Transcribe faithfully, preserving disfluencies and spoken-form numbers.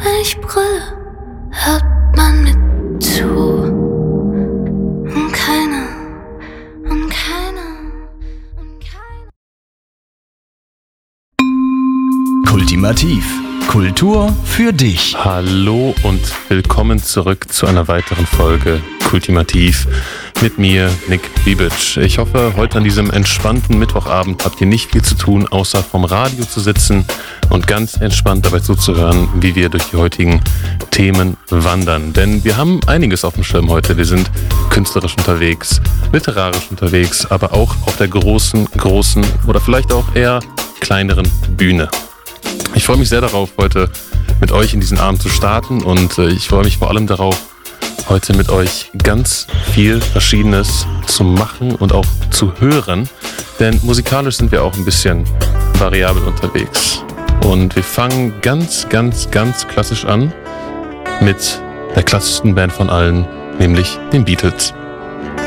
Wenn ich brülle, hört man mir zu. Und keiner, und keiner, und keiner. Kultimativ. Kultur für dich. Hallo und willkommen zurück zu einer weiteren Folge Kultimativ mit mir, Nick Bibic. Ich hoffe, heute an diesem entspannten Mittwochabend habt ihr nicht viel zu tun, außer vom Radio zu sitzen und ganz entspannt dabei zuzuhören, wie wir durch die heutigen Themen wandern. Denn wir haben einiges auf dem Schirm heute. Wir sind künstlerisch unterwegs, literarisch unterwegs, aber auch auf der großen, großen oder vielleicht auch eher kleineren Bühne. Ich freue mich sehr darauf, heute mit euch in diesen Abend zu starten und äh, ich freue mich vor allem darauf, heute mit euch ganz viel Verschiedenes zu machen und auch zu hören, denn musikalisch sind wir auch ein bisschen variabel unterwegs. Und wir fangen ganz, ganz, ganz klassisch an mit der klassischsten Band von allen, nämlich den Beatles.